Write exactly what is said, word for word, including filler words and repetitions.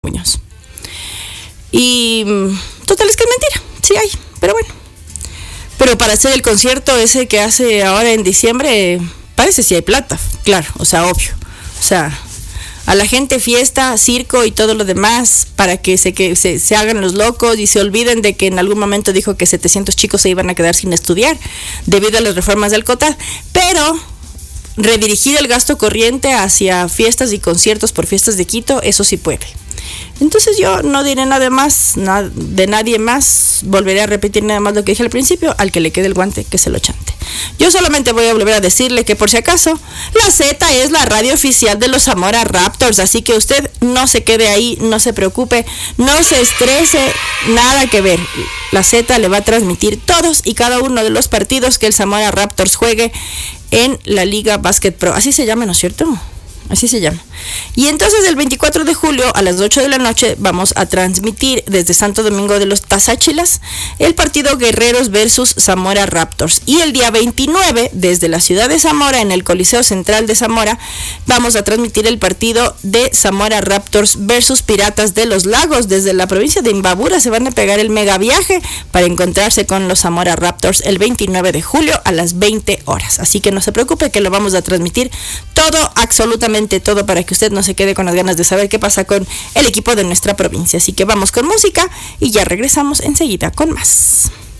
Muñoz. Y total es que es mentira, sí hay, pero bueno. Pero para hacer el concierto ese que hace ahora en diciembre, parece si hay plata, claro, o sea, obvio. O sea, a la gente fiesta, circo y todo lo demás para que se, que se, se hagan los locos y se olviden de que en algún momento dijo que setecientos chicos se iban a quedar sin estudiar debido a las reformas del COTAD, pero redirigir el gasto corriente hacia fiestas y conciertos por Fiestas de Quito, eso sí puede. Entonces yo no diré nada más, nada, de nadie más, volveré a repetir nada más lo que dije al principio, al que le quede el guante, que se lo chante. Yo solamente voy a volver a decirle que por si acaso, la Z es la radio oficial de los Zamora Raptors, así que usted no se quede ahí, no se preocupe, no se estrese, nada que ver. La Z le va a transmitir todos y cada uno de los partidos que el Zamora Raptors juegue en la Liga Basket Pro, así se llama, ¿no es cierto? Así se llama. Y entonces el veinticuatro de julio a las ocho de la noche vamos a transmitir desde Santo Domingo de los Tazáchilas el partido Guerreros versus Zamora Raptors. Y el día veintinueve desde la ciudad de Zamora, en el Coliseo Central de Zamora, vamos a transmitir el partido de Zamora Raptors versus Piratas de los Lagos. Desde la provincia de Imbabura se van a pegar el mega viaje para encontrarse con los Zamora Raptors el veintinueve de julio a las veinte horas. Así que no se preocupe que lo vamos a transmitir todo, absolutamente todo, para que usted no se quede con las ganas de saber qué pasa con el equipo de nuestra provincia. Así que vamos con música y ya regresamos enseguida con más.